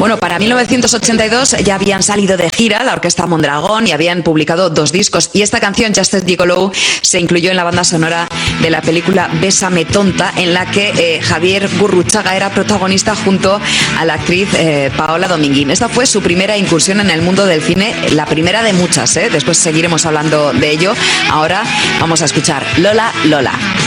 Bueno, para 1982 ya habían salido de gira la Orquesta Mondragón y habían publicado 2 discos. Y esta canción, Just a Gigolo, se incluyó en la banda sonora de la película Bésame tonta, en la que Javier Gurruchaga era protagonista junto a la actriz Paola Dominguín. Esta fue su primera incursión en el mundo del cine, la primera de muchas, ¿eh? Después seguiremos hablando de ello. Ahora vamos a escuchar Lola Lola.